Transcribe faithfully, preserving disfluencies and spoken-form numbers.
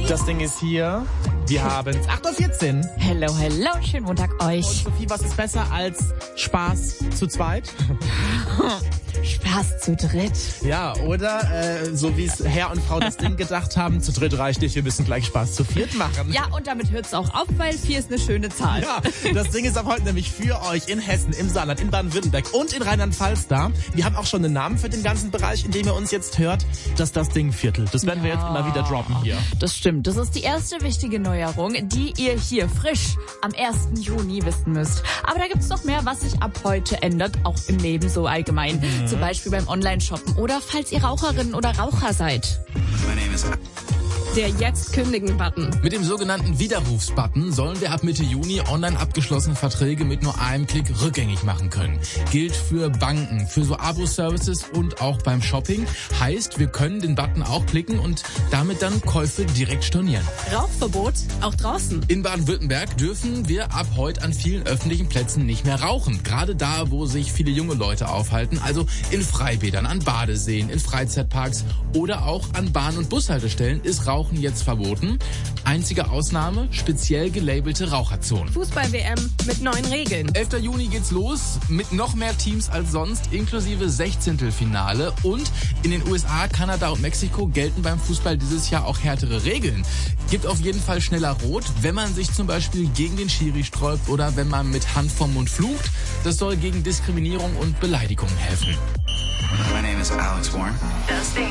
Das Ding ist hier. Wir haben acht Uhr vierzehn. Hello, hello, schönen Montag euch. Und Sophie, was ist besser als Spaß zu zweit? Spaß zu dritt. Ja, oder äh, so wie es Herr und Frau das Ding gedacht haben, zu dritt reicht nicht, wir müssen gleich Spaß zu viert machen. Ja, und damit hört's auch auf, weil vier ist eine schöne Zahl. Ja, das Ding ist ab heute nämlich für euch in Hessen, im Saarland, in Baden-Württemberg und in Rheinland-Pfalz da. Wir haben auch schon einen Namen für den ganzen Bereich, in dem ihr uns jetzt hört. Das das Ding Viertel. Das werden wir jetzt immer wieder droppen hier. Das stimmt. Das ist die erste wichtige Neuerung, die ihr hier frisch am ersten Juni wissen müsst. Aber da gibt's noch mehr, was sich ab heute ändert, auch im Leben so allgemein. Mhm. Zum Beispiel beim Online-Shoppen oder falls ihr Raucherin oder Raucher seid. Der Jetzt-Kündigen-Button. Mit dem sogenannten Widerrufs-Button sollen wir ab Mitte Juni online abgeschlossene Verträge mit nur einem Klick rückgängig machen können. Gilt für Banken, für so Abo-Services und auch beim Shopping. Heißt, wir können den Button auch klicken und damit dann Käufe direkt stornieren. Rauchverbot, auch draußen. In Baden-Württemberg dürfen wir ab heute an vielen öffentlichen Plätzen nicht mehr rauchen. Gerade da, wo sich viele junge Leute aufhalten. Also in Freibädern, an Badeseen, in Freizeitparks oder auch an Bahn- und Bushaltestellen ist Rauchen jetzt verboten. Einzige Ausnahme, speziell gelabelte Raucherzonen. Fußball-W M mit neuen Regeln. elfter Juni geht's los mit noch mehr Teams als sonst, inklusive Sechzehntelfinale. Und in den U S A, Kanada und Mexiko gelten beim Fußball dieses Jahr auch härtere Regeln. Gibt auf jeden Fall schneller Rot, wenn man sich zum Beispiel gegen den Schiri sträubt oder wenn man mit Hand vorm Mund flucht. Das soll gegen Diskriminierung und Beleidigung helfen. My name is Alex Warren. Das Ding.